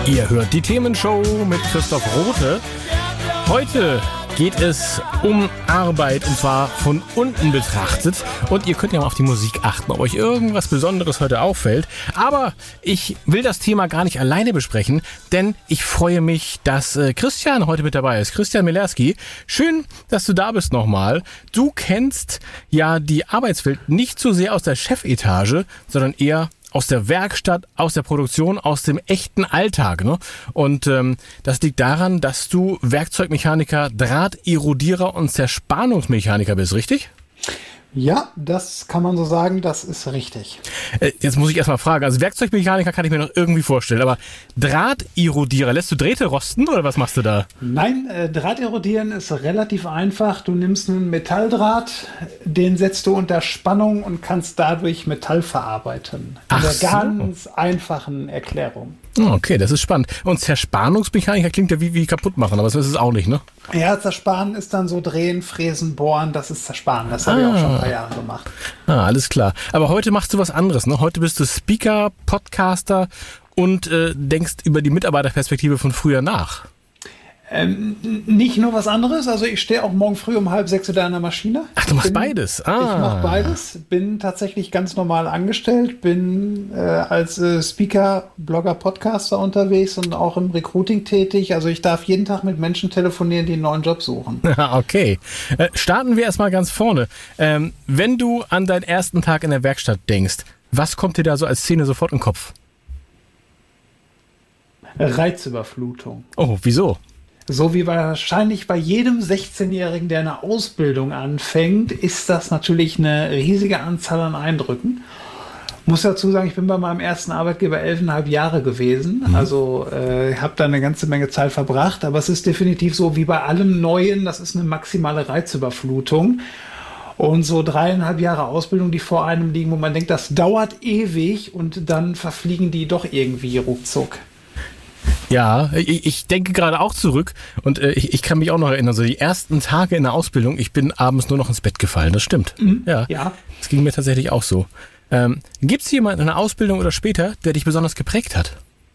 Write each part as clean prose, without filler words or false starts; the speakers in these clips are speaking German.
Ihr hört die Themenshow mit Christoph Rothe. Heute geht es um Arbeit und zwar von unten betrachtet. Und ihr könnt ja mal auf die Musik achten, ob euch irgendwas Besonderes heute auffällt. Aber ich will das Thema gar nicht alleine besprechen, denn ich freue mich, dass Christian heute mit dabei ist. Christian Mielerski, schön, dass du da bist nochmal. Du kennst ja die Arbeitswelt nicht so sehr aus der Chefetage, sondern eher aus der Werkstatt, aus der Produktion, aus dem echten Alltag, ne? Und das liegt daran, dass du Werkzeugmechaniker, Drahterodierer und Zerspannungsmechaniker bist, richtig? Ja, das kann man so sagen, das ist richtig. Jetzt muss ich erstmal fragen, also Werkzeugmechaniker kann ich mir noch irgendwie vorstellen, aber Drahterodierer, lässt du Drähte rosten oder was machst du da? Nein, Drahterodieren ist relativ einfach. Du nimmst einen Metalldraht, den setzt du unter Spannung und kannst dadurch Metall verarbeiten. In der ganz einfachen Erklärung. Okay, das ist spannend. Und Zerspannungsmechaniker klingt ja wie kaputt machen, aber das ist es auch nicht, ne? Ja, Zersparen ist dann so drehen, fräsen, bohren, das ist Zersparen. Das habe ich auch schon ein paar Jahre gemacht. Alles klar. Aber heute machst du was anderes, ne? Heute bist du Speaker, Podcaster und denkst über die Mitarbeiterperspektive von früher nach. Nicht nur was anderes, also ich stehe auch morgen früh um 5:30 da an der Maschine. Ach, du machst beides? Ich mache beides, bin tatsächlich ganz normal angestellt, bin als Speaker, Blogger, Podcaster unterwegs und auch im Recruiting tätig. Also ich darf jeden Tag mit Menschen telefonieren, die einen neuen Job suchen. Okay, starten wir erstmal ganz vorne. Wenn du an deinen ersten Tag in der Werkstatt denkst, was kommt dir da so als Szene sofort in den Kopf? Reizüberflutung. Oh, wieso? So wie wahrscheinlich bei jedem 16-Jährigen, der eine Ausbildung anfängt, ist das natürlich eine riesige Anzahl an Eindrücken. Muss dazu sagen, ich bin bei meinem ersten Arbeitgeber 11,5 Jahre gewesen. Also habe da eine ganze Menge Zeit verbracht. Aber es ist definitiv so wie bei allem Neuen, das ist eine maximale Reizüberflutung. Und so 3,5 Jahre Ausbildung, die vor einem liegen, wo man denkt, das dauert ewig und dann verfliegen die doch irgendwie ruckzuck. Ja, ich denke gerade auch zurück und ich kann mich auch noch erinnern, so die ersten Tage in der Ausbildung, ich bin abends nur noch ins Bett gefallen, das stimmt. Ja, das ging mir tatsächlich auch so. Gibt es jemanden in der Ausbildung oder später, der dich besonders geprägt hat?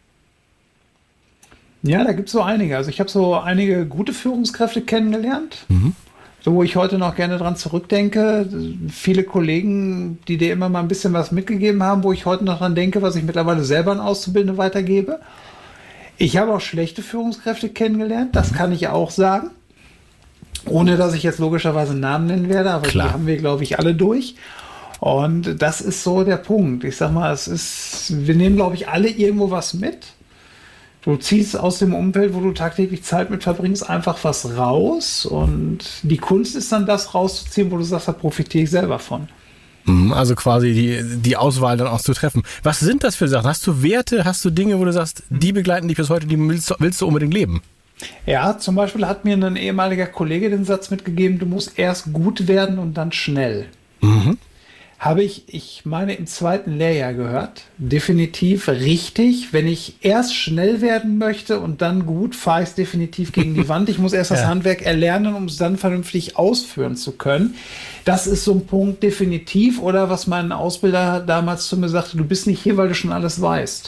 Ja, da gibt es so einige. Also ich habe so einige gute Führungskräfte kennengelernt, so wo ich heute noch gerne dran zurückdenke. Viele Kollegen, die dir immer mal ein bisschen was mitgegeben haben, wo ich heute noch dran denke, was ich mittlerweile selber an Auszubildende weitergebe. Ich habe auch schlechte Führungskräfte kennengelernt, das kann ich auch sagen. Ohne, dass ich jetzt logischerweise Namen nennen werde, aber die haben wir, glaube ich, alle durch. Und das ist so der Punkt. Ich sag mal, wir nehmen, glaube ich, alle irgendwo was mit. Du ziehst aus dem Umfeld, wo du tagtäglich Zeit mit verbringst, einfach was raus. Und die Kunst ist dann, das rauszuziehen, wo du sagst, da profitiere ich selber von. Also quasi die Auswahl dann auch zu treffen. Was sind das für Sachen? Hast du Werte, hast du Dinge, wo du sagst, die begleiten dich bis heute, die willst du unbedingt leben? Ja, zum Beispiel hat mir ein ehemaliger Kollege den Satz mitgegeben, du musst erst gut werden und dann schnell. Habe ich meine, im 2. Lehrjahr gehört. Definitiv richtig. Wenn ich erst schnell werden möchte und dann gut, fahre ich es definitiv gegen die Wand. Ich muss erst das Handwerk erlernen, um es dann vernünftig ausführen zu können. Das ist so ein Punkt definitiv. Oder was mein Ausbilder damals zu mir sagte, du bist nicht hier, weil du schon alles weißt.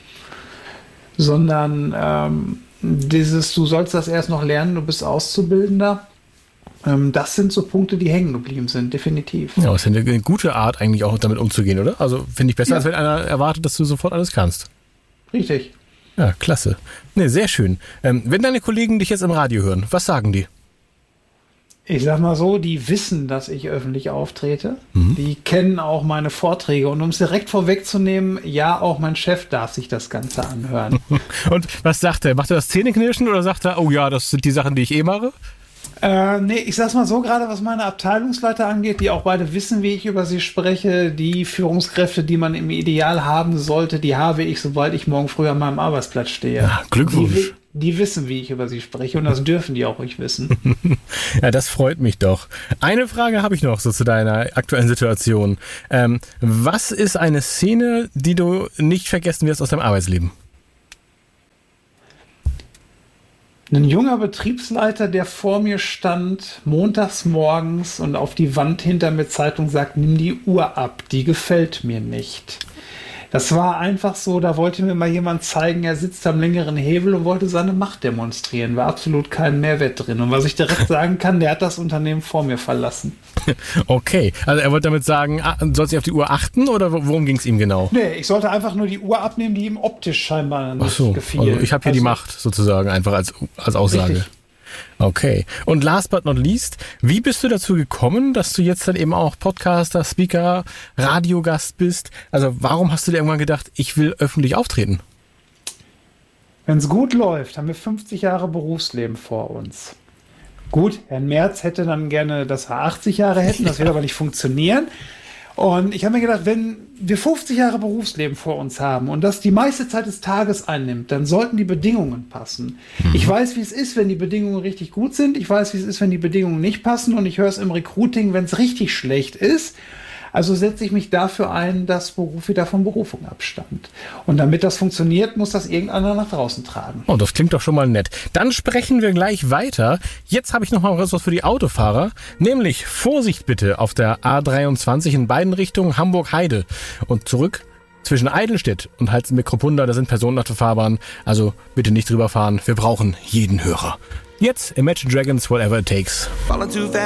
Sondern du sollst das erst noch lernen, du bist Auszubildender. Das sind so Punkte, die hängen geblieben sind, definitiv. Ja, das ist eine gute Art, eigentlich auch damit umzugehen, oder? Also finde ich besser, als wenn einer erwartet, dass du sofort alles kannst. Richtig. Ja, klasse. Ne, sehr schön. Wenn deine Kollegen dich jetzt im Radio hören, was sagen die? Ich sag mal so, die wissen, dass ich öffentlich auftrete. Die kennen auch meine Vorträge. Und um es direkt vorwegzunehmen, ja, auch mein Chef darf sich das Ganze anhören. Und was sagt er? Macht er das Zähneknirschen oder sagt er, oh ja, das sind die Sachen, die ich mache? Nee, ich sag's mal so, gerade was meine Abteilungsleiter angeht, die auch beide wissen, wie ich über sie spreche, die Führungskräfte, die man im Ideal haben sollte, die habe ich, sobald ich morgen früh an meinem Arbeitsplatz stehe. Ja, Glückwunsch. Die wissen, wie ich über sie spreche und das dürfen die auch ruhig wissen. Ja, das freut mich doch. Eine Frage habe ich noch so zu deiner aktuellen Situation. Was ist eine Szene, die du nicht vergessen wirst aus deinem Arbeitsleben? Ein junger Betriebsleiter, der vor mir stand, montags morgens und auf die Wand hinter mir Zeitung sagt, nimm die Uhr ab, die gefällt mir nicht. Das war einfach so, da wollte mir mal jemand zeigen, er sitzt am längeren Hebel und wollte seine Macht demonstrieren. War absolut kein Mehrwert drin. Und was ich direkt sagen kann, der hat das Unternehmen vor mir verlassen. Okay, also er wollte damit sagen, sollst du auf die Uhr achten oder worum ging es ihm genau? Nee, ich sollte einfach nur die Uhr abnehmen, die ihm optisch scheinbar nicht gefiel. Also ich habe hier die Macht sozusagen einfach als Aussage. Richtig. Okay. Und last but not least, wie bist du dazu gekommen, dass du jetzt dann eben auch Podcaster, Speaker, Radiogast bist? Also warum hast du dir irgendwann gedacht, ich will öffentlich auftreten? Wenn es gut läuft, haben wir 50 Jahre Berufsleben vor uns. Gut, Herrn Merz hätte dann gerne, dass wir 80 Jahre hätten, das wird aber nicht funktionieren. Und ich habe mir gedacht, wenn wir 50 Jahre Berufsleben vor uns haben und das die meiste Zeit des Tages einnimmt, dann sollten die Bedingungen passen. Ich weiß, wie es ist, wenn die Bedingungen richtig gut sind. Ich weiß, wie es ist, wenn die Bedingungen nicht passen. Und ich höre es im Recruiting, wenn es richtig schlecht ist. Also setze ich mich dafür ein, dass Beruf wieder von Berufung abstammt. Und damit das funktioniert, muss das irgendeiner nach draußen tragen. Oh, das klingt doch schon mal nett. Dann sprechen wir gleich weiter. Jetzt habe ich noch mal was für die Autofahrer. Nämlich Vorsicht bitte auf der A23 in beiden Richtungen Hamburg-Heide. Und zurück zwischen Eidelstedt und Heizen-Mikropunda, da sind Personen auf der Fahrbahn. Also bitte nicht drüber fahren. Wir brauchen jeden Hörer. Jetzt Imagine Dragons, Whatever It Takes.